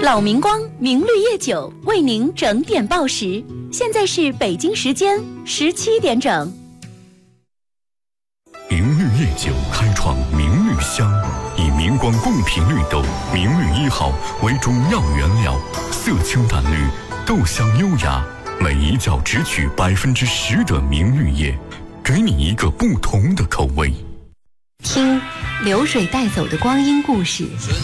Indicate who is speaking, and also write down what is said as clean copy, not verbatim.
Speaker 1: 老明光明绿叶酒为您整点报时，现在是北京时间17点整。
Speaker 2: 明绿叶酒开创明绿香，以明光贡品绿豆明绿1号为中药原料，色清淡绿，豆香优雅，每一角只取10%的明绿叶，给你一个不同的口味。
Speaker 1: 听流水带走的光阴故事。